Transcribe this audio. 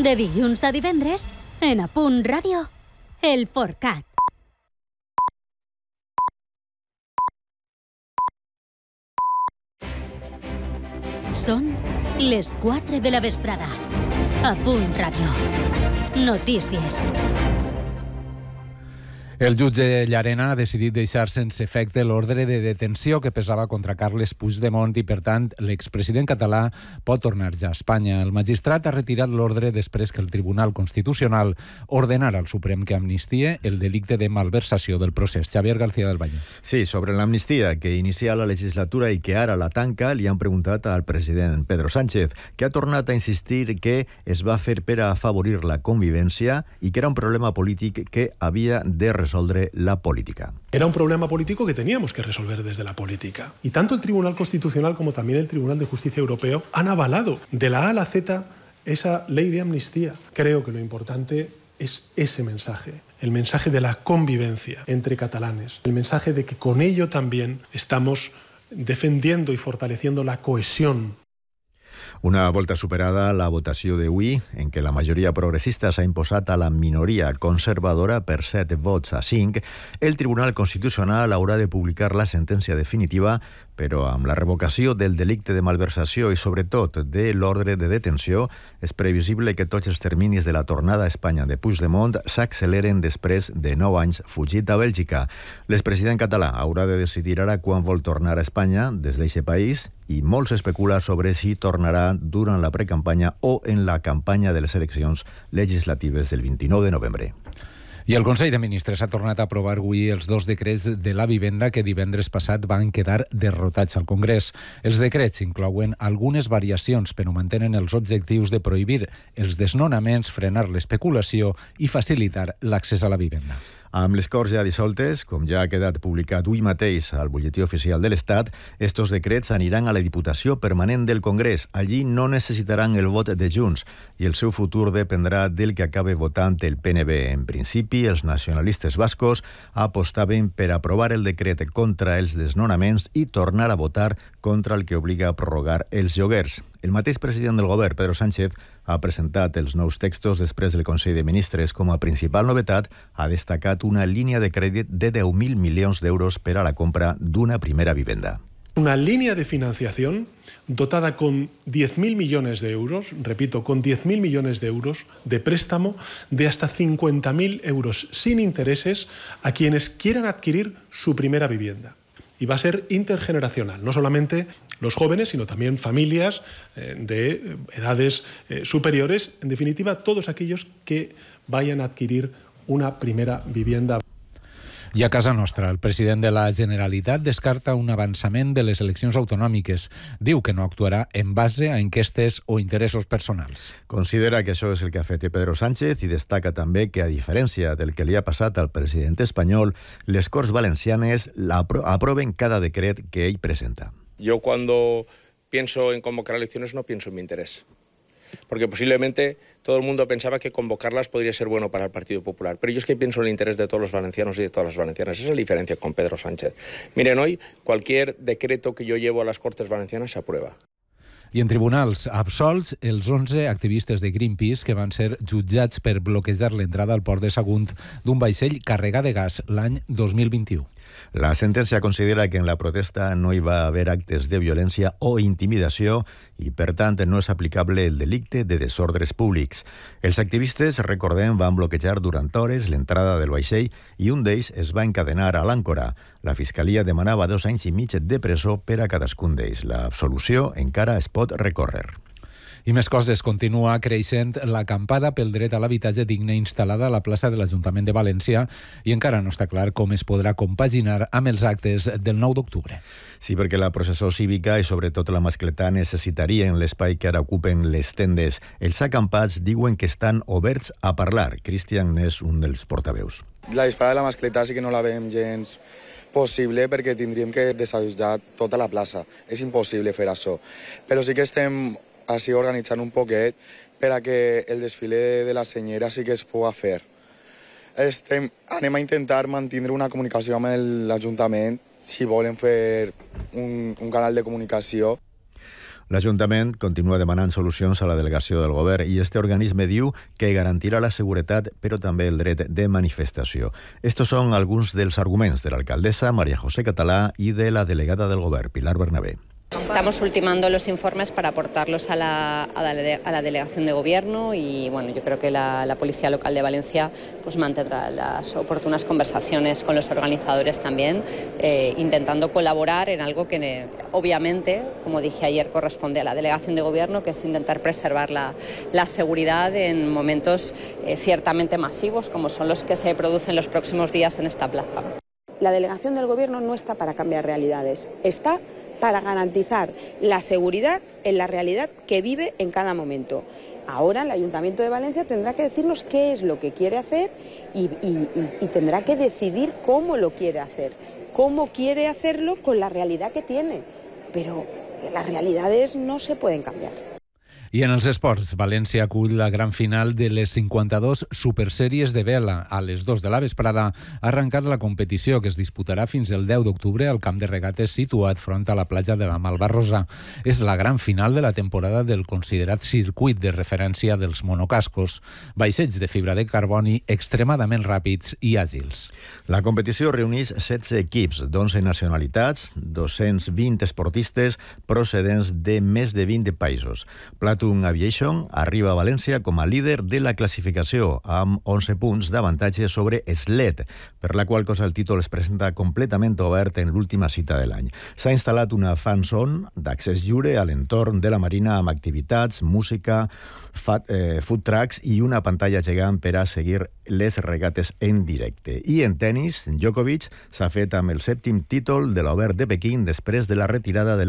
De dilluns a divendres, en A Punt Ràdio, El Forcat. Són les 4 de la vesprada. A Punt Ràdio. Notícies. El jutge Llarena ha decidit deixar sense efecte l'ordre de detenció que pesava contra Carles Puigdemont i, per tant, l'expresident català pot tornar ja a Espanya. El magistrat ha retirat l'ordre després que el Tribunal Constitucional ordenara al Suprem que amnistie el delicte de malversació del procés. Xavier García del Valle. Sí, sobre l'amnistia que inicia la legislatura i que ara la tanca, li han preguntat al president Pedro Sánchez, que ha tornat a insistir que es va fer per a afavorir la convivència i que era un problema polític que havia de resoldre la política. Era un problema político que teníamos que resolver desde la política. Y tanto el Tribunal Constitucional como también el Tribunal de Justicia Europeo han avalado de la A a la Z esa ley de amnistía. Creo que lo importante es ese mensaje, el mensaje de la convivencia entre catalanes, el mensaje de que con ello también estamos defendiendo y fortaleciendo la cohesión. Una volta superada la votació d'avui, en què la majoria progressista s'ha imposat a la minoria conservadora per 7 vots a 5, el Tribunal Constitucional haurà de publicar la sentència definitiva, però amb la revocació del delicte de malversació i sobretot de l'ordre de detenció, és previsible que tots els terminis de la tornada a Espanya de Puigdemont s'acceleren després de 9 anys fugit a Bèlgica. L'expresident català haurà de decidir ara quan vol tornar a Espanya des d'aquest país i molt s'especula sobre si tornarà durant la precampanya o en la campanya de les eleccions legislatives del 29 de novembre. I el Consell de Ministres ha tornat a aprovar avui els 2 decrets de la vivenda que divendres passat van quedar derrotats al Congrés. Els decrets inclouen algunes variacions, però mantenen els objectius de prohibir els desnonaments, frenar l'especulació i facilitar l'accés a la vivenda. Amb les Corts ja dissoltes, com ja ha quedat publicat avui mateix al Butlletí Oficial de l'Estat, estos decrets aniran a la Diputació Permanent del Congrés. Allí no necessitaran el vot de Junts i el seu futur dependrà del que acabe votant el PNB. En principi, els nacionalistes bascos apostaven per aprovar el decret contra els desnonaments i tornar a votar contra el que obliga a prorrogar els lloguers. El mateix president del govern, Pedro Sánchez, ha presentat els nous textos després del Consell de Ministres. Com a principal novetat, ha destacat una línia de crèdit de 10.000 milions d'euros per a la compra d'una primera vivenda. Una línea de financiación dotada con 10.000 millones de euros, repito, con 10.000 millones de euros de préstamo de hasta 50.000 euros sin intereses a quienes quieran adquirir su primera vivienda. Y va a ser intergeneracional, no solamente los jóvenes, sino también familias de edades superiores, en definitiva, todos aquellos que vayan a adquirir una primera vivienda. I a casa nostra, el president de la Generalitat descarta un avançament de les eleccions autonòmiques. Diu que no actuarà en base a enquestes o interessos personals. Considera que això és el que ha fet Pedro Sánchez i destaca també que, a diferència del que li ha passat al president espanyol, les Corts Valencianes aproven cada decret que ell presenta. Yo cuando pienso en convocar elecciones no pienso en mi interés. Porque posiblemente todo el mundo pensaba que convocarlas podría ser bueno para el Partido Popular. Pero yo es que pienso en el interés de todos los valencianos y de todas las valencianas. Esa es la diferencia con Pedro Sánchez. Miren, hoy cualquier decreto que yo llevo a las Cortes Valencianas se aprueba. I en tribunals absolts els 11 activistes de Greenpeace que van ser jutjats per bloquejar l'entrada al port de Sagunt d'un vaixell carregat de gas l'any 2021. La sentència considera que en la protesta no hi va haver actes de violència o intimidació i, per tant, no és aplicable el delicte de desordres públics. Els activistes, recordem, van bloquejar durant hores l'entrada del vaixell i un d'ells es va encadenar a l'àncora. La Fiscalia demanava 2 anys i mig de presó per a cadascun d'ells. L'absolució encara es pot recórrer. I més coses. Continua creixent l'acampada pel dret a l'habitatge digne instal·lada a la plaça de l'Ajuntament de València i encara no està clar com es podrà compaginar amb els actes del 9 d'octubre. Sí, perquè la processó cívica i sobretot la mascletà necessitarien l'espai que ara ocupen les tendes. Els acampats diuen que estan oberts a parlar. Cristian n'és un dels portaveus. La disparada de la mascletà sí que no la veiem gens possible perquè tindríem que desallotjar tota la plaça. És impossible fer això. Però sí que estem així organitzant un poquet per a que el desfile de la senyera sí que es pugui fer. Anem a intentar mantenir una comunicació amb l'Ajuntament si volen fer un canal de comunicació. L'Ajuntament continua demanant solucions a la delegació del govern i este organisme diu que garantirà la seguretat però també el dret de manifestació. Estos són alguns dels arguments de l'alcaldessa María José Català i de la delegada del govern, Pilar Bernabé. Estamos ultimando los informes para aportarlos a la delegación de gobierno y bueno, yo creo que la Policía Local de Valencia pues mantendrá las oportunas conversaciones con los organizadores también, intentando colaborar en algo que obviamente, como dije ayer, corresponde a la delegación de gobierno, que es intentar preservar la seguridad en momentos ciertamente masivos como son los que se producen los próximos días en esta plaza. La delegación del gobierno no está para cambiar realidades, está para garantizar la seguridad en la realidad que vive en cada momento. Ahora el Ayuntamiento de Valencia tendrá que decirnos qué es lo que quiere hacer y tendrá que decidir cómo lo quiere hacer, cómo quiere hacerlo con la realidad que tiene. Pero las realidades no se pueden cambiar. I en els esports, València acull la gran final de les 52 supersèries de vela. A les 2 de la vesprada ha arrencat la competició, que es disputarà fins el 10 d'octubre al camp de regates situat front a la platja de la Malvarrosa. És la gran final de la temporada del considerat circuit de referència dels monocascos, vaixells de fibra de carboni extremadament ràpids i àgils. La competició reuneix 16 equips d'11 nacionalitats, 220 esportistes procedents de més de 20 països. Platum Aviation arriba a València com a líder de la classificació amb 11 punts d'avantatge sobre Sled, per la qual cosa el títol es presenta completament obert en l'última cita de l'any. S'ha instal·lat una fan zone d'accés lliure a l'entorn de la marina amb activitats, música, food trucks i una pantalla gegant per a seguir les regates en directe. I en tenis, Djokovic s'ha fet amb el 7è títol de l'Obert de Pequín després de la retirada de